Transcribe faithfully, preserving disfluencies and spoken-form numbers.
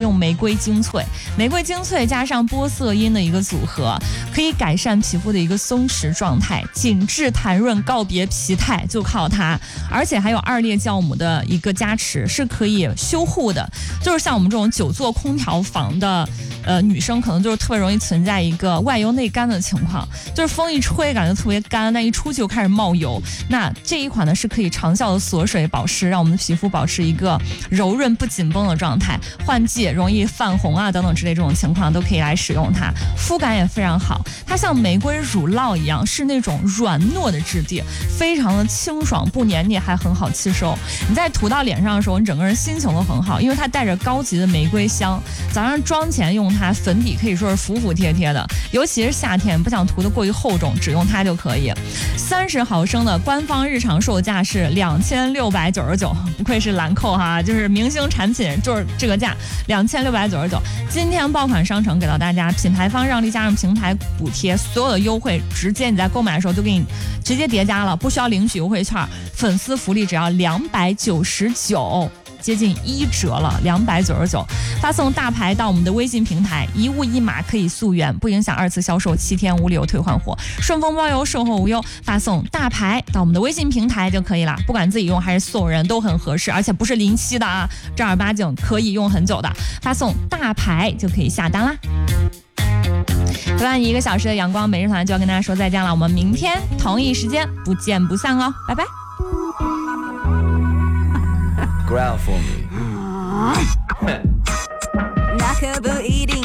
用玫瑰精粹，玫瑰精粹加上玻色因的一个组合，可以改善皮肤的一个松弛状态，紧致弹润，告别疲态，就靠它。而且还有二裂酵母的一个加持，是可以修护的。就是像我们这种久坐空调房的呃女生，可能就是特别容易存在一个外油内干的情况，就是风一吹感觉特别干，但一出去就开始冒油。那这一款呢是可以长效的锁水保湿，让我们的皮肤保持一个柔润不紧绷的状态，换季容易泛红啊等等之类这种情况都可以来使用它，肤感也非常好。它像玫瑰乳酪一样，是那种软糯的质地，非常的清爽，不黏腻，还很好吸收。你在涂到脸上的时候，你整个人心情都很好，因为它带着高级的玫瑰香。早上妆前用它，粉底可以说是服服帖帖的，尤其是夏天不想涂得过于厚重，只用它就可以。三十毫升的官方日常售价是两千六百九十九，不愧是兰蔻哈，就是明星产品，就是这个价，两千六百九十九。今天爆款商城给到大家，品牌方让利加上平台补贴，所有的优惠直接你在购买的时候就给你直接叠加了，不需要领取优惠券，粉丝福利只要两百九十九。接近一折了，两百九十九，发送大牌到我们的微信平台，一物一码可以溯源，不影响二次销售，七天无理由退换货，顺丰包邮，售后无忧。发送大牌到我们的微信平台就可以了，不管自己用还是送人都很合适，而且不是临期的啊，正儿八经可以用很久的。发送大牌就可以下单啦。陪伴你一个小时的阳光每日团就要跟大家说再见了，我们明天同一时间不见不散哦，拜拜。 Growl for me. 那可不一定